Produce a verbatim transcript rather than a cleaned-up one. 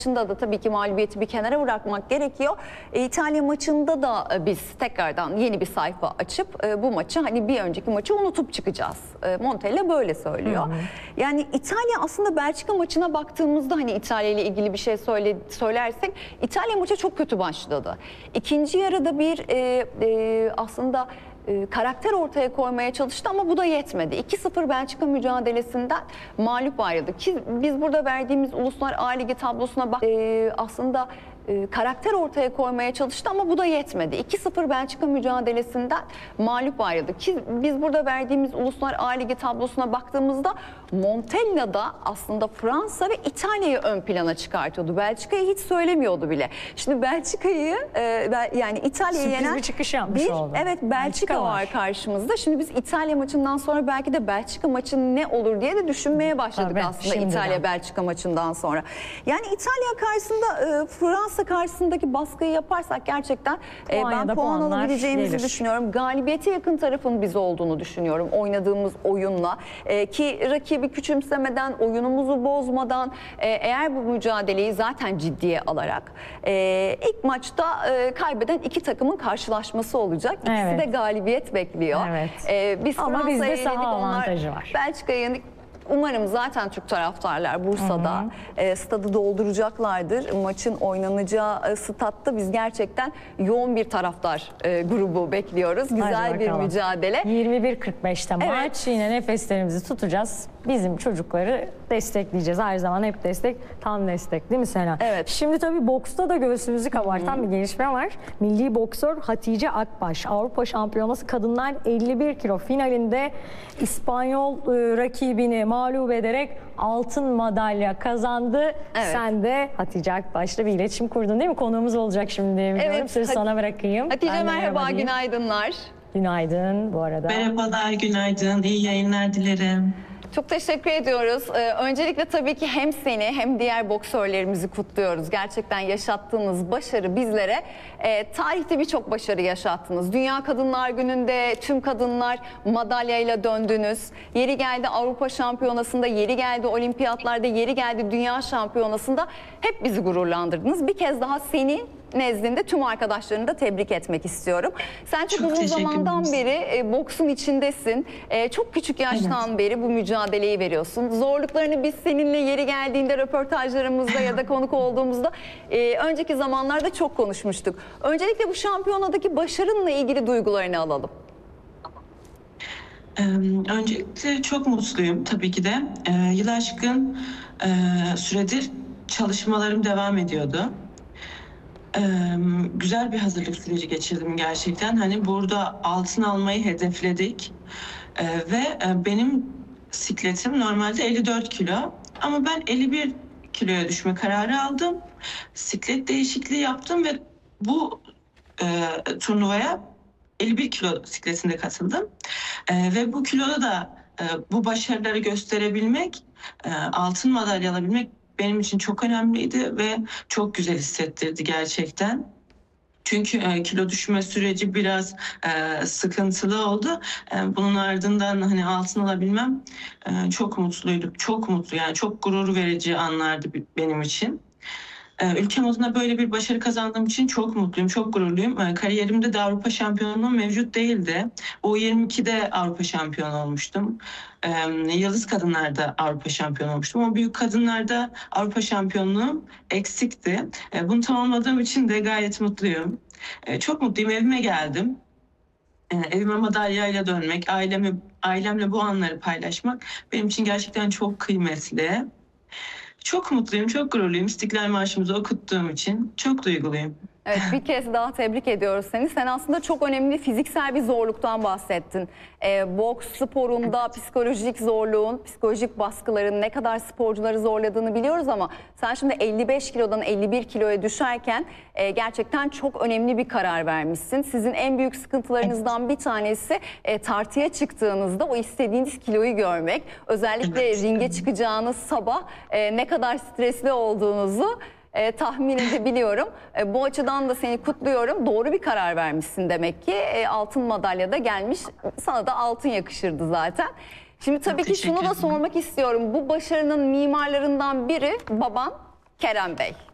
maçında da tabii ki mağlubiyeti bir kenara bırakmak gerekiyor. E, İtalya maçında da e, biz tekrardan yeni bir sayfa açıp e, bu maçı hani bir önceki maçı unutup çıkacağız. E, Montella böyle söylüyor. Hı hı. Yani İtalya aslında Belçika maçına baktığımızda hani İtalya ile ilgili bir şey söyle, söylersek İtalya maça çok kötü başladı. İkinci yarıda bir e, e, aslında E, karakter ortaya koymaya çalıştı ama bu da yetmedi. iki sıfır Belçika mücadelesinden mağlup ayrıldı. Ki biz burada verdiğimiz Uluslar A Ligi tablosuna bak e, aslında e, karakter ortaya koymaya çalıştı ama bu da yetmedi. iki sıfır Belçika mücadelesinden mağlup ayrıldı. Ki biz burada verdiğimiz Uluslar A Ligi tablosuna baktığımızda Montella da aslında Fransa ve İtalya'yı ön plana çıkartıyordu. Belçika'yı hiç söylemiyordu bile. Şimdi Belçika'yı e, yani İtalya'yı yenen bir çıkış yapmış bir, oldu. Evet Belçika, Belçika var. var karşımızda. Şimdi biz İtalya maçından sonra belki de Belçika maçı ne olur diye de düşünmeye başladık. Tabii, aslında İtalya Belçika maçından sonra. Yani İtalya karşısında e, Fransa karşısındaki baskıyı yaparsak gerçekten e, ben puan alabileceğimizi gelir. düşünüyorum. Galibiyete yakın tarafın biz olduğunu düşünüyorum oynadığımız oyunla. E, ki rakibi küçümsemeden, oyunumuzu bozmadan e, eğer bu mücadeleyi zaten ciddiye alarak e, ilk maçta e, kaybeden iki takımın karşılaşması olacak. İkisi evet. de galibiyet bekliyor. Evet. E, biz Ama bizde yenildik, saha avantajı var. Belçika'ya yenildik. Umarım zaten Türk taraftarlar Bursa'da hı hı. E, stadı dolduracaklardır. Maçın oynanacağı e, statta biz gerçekten yoğun bir taraftar e, grubu bekliyoruz. Güzel bir mücadele. yirmi bir kırk beşte evet. maç. Yine nefeslerimizi tutacağız. Bizim çocukları destekleyeceğiz. Her zaman hep destek, tam destek değil mi Sena? Evet. Şimdi tabii boksta da göğsümüzü kabartan hmm. bir gelişme var. Milli boksör Hatice Akbaş Avrupa Şampiyonası Kadınlar elli bir kilo finalinde İspanyol e, rakibini mağlup ederek altın madalya kazandı. Evet. Sen de Hatice Akbaş'la bir iletişim kurdun değil mi? Konuğumuz olacak şimdi diye biliyorum. Evet. Sözü sana bırakayım. Hatice merhaba, merhaba günaydınlar. Günaydın bu arada. Merhabalar, günaydın. İyi yayınlar dilerim. Çok teşekkür ediyoruz. Ee, öncelikle tabii ki hem seni hem diğer boksörlerimizi kutluyoruz. Gerçekten yaşattığınız başarı bizlere e, tarihte birçok başarı yaşattınız. Dünya Kadınlar Günü'nde tüm kadınlar madalyayla döndünüz. Yeri geldi Avrupa Şampiyonası'nda, yeri geldi olimpiyatlarda, yeri geldi Dünya Şampiyonası'nda hep bizi gururlandırdınız. Bir kez daha seni nezdinde tüm arkadaşlarını da tebrik etmek istiyorum. Sen çok, çok uzun zamandan beri e, boksun içindesin. E, çok küçük yaştan evet. beri bu mücadeleyi veriyorsun. Zorluklarını biz seninle yeri geldiğinde röportajlarımızda ya da konuk olduğumuzda e, önceki zamanlarda çok konuşmuştuk. Öncelikle bu şampiyonadaki başarınla ilgili duygularını alalım. Ee, öncelikle çok mutluyum tabii ki de. Ee, yıl aşkın e, süredir çalışmalarım devam ediyordu. Ee, güzel bir hazırlık süreci geçirdim gerçekten. Hani burada altın almayı hedefledik ee, ve e, benim sikletim normalde elli dört kilo ama ben elli bir kiloya düşme kararı aldım. Siklet değişikliği yaptım ve bu e, turnuvaya elli bir kilo sikletinde katıldım e, ve bu kiloda da e, bu başarıları gösterebilmek, e, altın madalya alabilmek benim için çok önemliydi ve çok güzel hissettirdi gerçekten. Çünkü e, kilo düşme süreci biraz e, sıkıntılı oldu. E, bunun ardından hani altın alabilmem e, çok mutluydum. Çok mutlu yani çok gurur verici anlardı benim için. Ülkem adına böyle bir başarı kazandığım için çok mutluyum, çok gururluyum. Kariyerimde de Avrupa şampiyonluğum mevcut değildi. O yirmi ikide Avrupa şampiyonu olmuştum. Yıldız kadınlarda Avrupa şampiyonu olmuştum. O büyük kadınlarda Avrupa şampiyonluğum eksikti. Bunu tamamladığım için de gayet mutluyum. Çok mutluyum, evime geldim. Evime madalyayla dönmek, ailemi, ailemle bu anları paylaşmak benim için gerçekten çok kıymetli. Çok mutluyum, çok gururluyum. İstiklal Marşımızı okuttuğum için çok duyguluyum. Evet, bir kez daha tebrik ediyoruz seni. Sen aslında çok önemli fiziksel bir zorluktan bahsettin. Ee, boks sporunda psikolojik zorluğun, psikolojik baskıların ne kadar sporcuları zorladığını biliyoruz ama sen şimdi elli beş kilodan elli bir kiloya düşerken e, gerçekten çok önemli bir karar vermişsin. Sizin en büyük sıkıntılarınızdan bir tanesi e, tartıya çıktığınızda o istediğiniz kiloyu görmek. Özellikle evet. ringe çıkacağınız sabah e, ne kadar stresli olduğunuzu E, tahmin edebiliyorum. E, bu açıdan da seni kutluyorum. Doğru bir karar vermişsin demek ki. E, altın madalya da gelmiş. Sana da altın yakışırdı zaten. Şimdi tabii ki şunu da sormak istiyorum. Bu başarının mimarlarından biri baban Kerem Bey.